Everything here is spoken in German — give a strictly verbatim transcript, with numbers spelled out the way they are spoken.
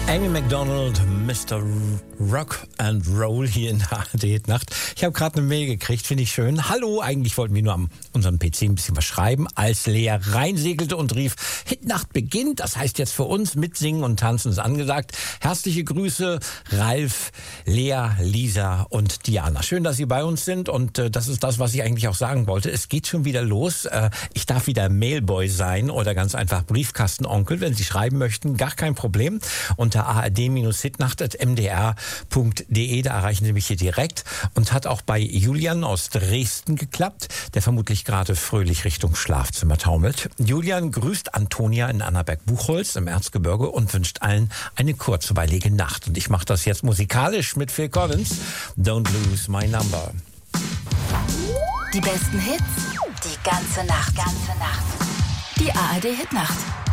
Amy Macdonald, Mister Rock and Roll hier in der A R D-Nacht. Ich habe gerade eine Mail gekriegt, finde ich schön. Hallo, eigentlich wollten wir nur am unserem P C ein bisschen was schreiben, als Lea reinsegelte und rief, Hitnacht beginnt, das heißt jetzt für uns, mitsingen und tanzen ist angesagt. Herzliche Grüße, Ralf, Lea, Lisa und Diana. Schön, dass Sie bei uns sind und äh, das ist das, was ich eigentlich auch sagen wollte. Es geht schon wieder los. Äh, ich darf wieder Mailboy sein oder ganz einfach Briefkastenonkel, wenn Sie schreiben möchten, gar kein Problem. Unter a r d Hitnacht at m d r punkt d e, da erreichen Sie mich hier direkt. Und hat auch bei Julian aus Dresden geklappt, der vermutlich gerade fröhlich Richtung Schlafzimmer taumelt. Julian grüßt Antonia in Annaberg-Buchholz im Erzgebirge und wünscht allen eine kurzweilige Nacht. Und ich mache das jetzt musikalisch mit Phil Collins. Don't lose my number. Die besten Hits, die ganze Nacht. Ganze Nacht. Die A R D Hitnacht.